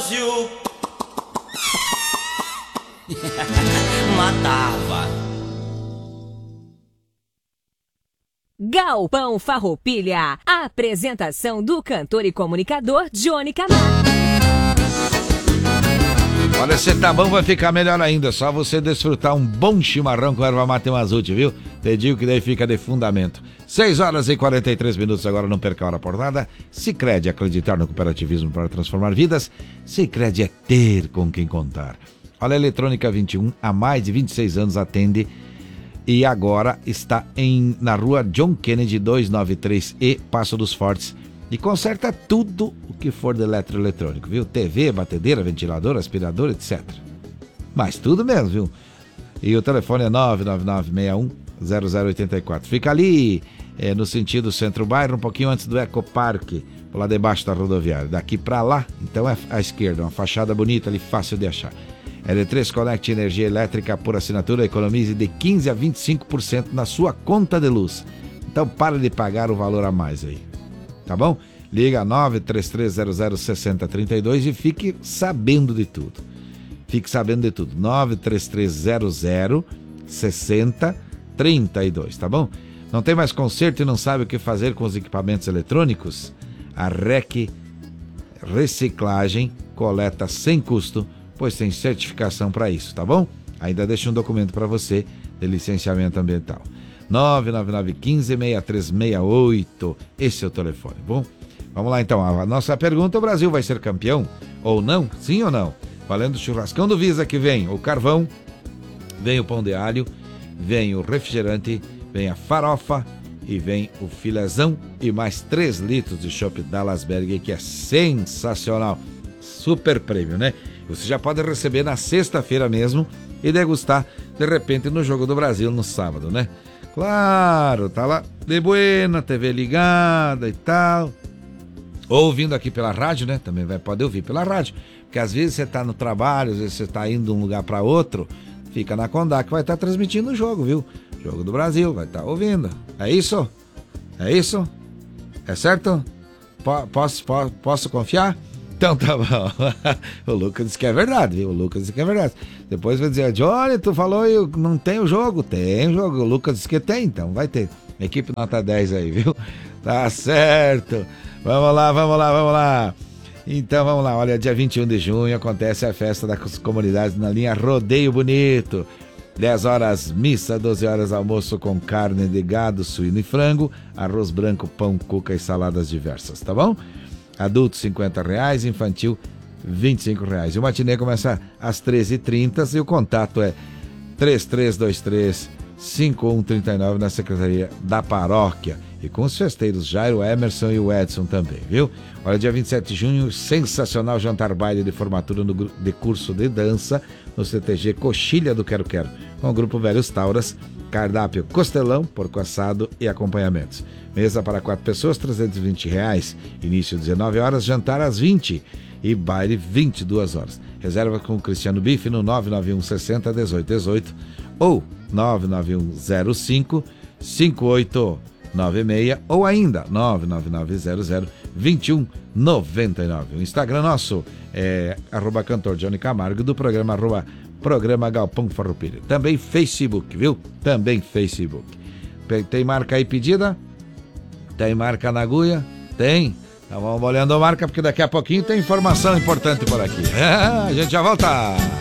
Brasil. Matava. Galpão Farroupilha, a apresentação do cantor e comunicador Johnny Camargo. Olha, se tá bom, vai ficar melhor ainda. Só você desfrutar um bom chimarrão com erva mate Mazute, viu? Te digo que daí fica de fundamento. 6 horas e 43 minutos, agora não perca a hora por nada. Sicredi, acreditar no cooperativismo para transformar vidas. Sicredi é ter com quem contar. Olha, a Eletrônica 21, há mais de 26 anos atende e agora está na rua John Kennedy 293E, Passo dos Fortes. E conserta tudo o que for de eletroeletrônico, viu? TV, batedeira, ventilador, aspirador, etc. Mas tudo mesmo, viu? E o telefone é 999610084. Fica ali no sentido centro-bairro, um pouquinho antes do Ecoparque, lá debaixo da rodoviária. Daqui pra lá, então é à esquerda, uma fachada bonita ali, fácil de achar. L3 Connect Energia Elétrica por assinatura, economize de 15% a 25% na sua conta de luz. Então para de pagar o valor a mais aí. Tá bom? Liga 933006032 e fique sabendo de tudo. Fique sabendo de tudo. 933006032, tá bom? Não tem mais conserto e não sabe o que fazer com os equipamentos eletrônicos? A REC Reciclagem coleta sem custo, pois tem certificação para isso, tá bom? Ainda deixa um documento para você de licenciamento ambiental. 999156368. Esse é o telefone, bom? Vamos lá então, a nossa pergunta: o Brasil vai ser campeão ou não? Sim ou não? Valendo o churrascão do Visa, que vem o carvão, vem o pão de alho, vem o refrigerante, vem a farofa e vem o filezão e mais 3 litros de chopp Dallasberg, que é sensacional. Super prêmio, né? Você já pode receber na sexta-feira mesmo e degustar de repente no Jogo do Brasil no sábado, né? Claro, tá lá de buena, TV ligada e tal. Ou ouvindo aqui pela rádio, né? Também pode ouvir pela rádio. Porque às vezes você tá no trabalho, às vezes você tá indo de um lugar para outro, fica na Condá que vai estar transmitindo o jogo, viu? Jogo do Brasil, vai estar ouvindo. É isso? É isso? É certo? Posso confiar? Então tá bom. O Lucas disse que é verdade, viu? O Lucas disse que é verdade. Depois vai dizer: Johnny, tu falou e não tem o jogo? Tem o jogo. O Lucas disse que tem, então vai ter. Equipe nota 10 aí, viu? Tá certo. Vamos lá. Então vamos lá. Olha, dia 21 de junho acontece a festa das comunidades na linha Rodeio Bonito. 10 horas missa, 12 horas almoço com carne de gado, suíno e frango, arroz branco, pão, cuca e saladas diversas, tá bom? Adulto R$50, infantil R$25. E o matinê começa às 13h30 e o contato é 3323-5139 na Secretaria da Paróquia. E com os festeiros Jairo, Emerson e o Edson também, viu? Olha, dia 27 de junho, sensacional jantar baile de formatura de curso de dança no CTG Coxilha do Quero Quero, com o grupo Velhos Tauras, cardápio costelão, porco assado e acompanhamentos. Mesa para 4 pessoas, R$320. Início 19 horas, jantar às 20 e baile 22 horas. Reserva com o Cristiano Bife no 99160-1818 ou 99105-5896 ou ainda 99900-2199. O Instagram nosso é @cantor Johnny Camargo, do programa Programa Galpão Farroupilha. Também Facebook, viu? Também Facebook. Tem marca aí pedida? Tem marca na agulha? Tem. Então vamos olhando a marca, porque daqui a pouquinho tem informação importante por aqui. A gente já volta.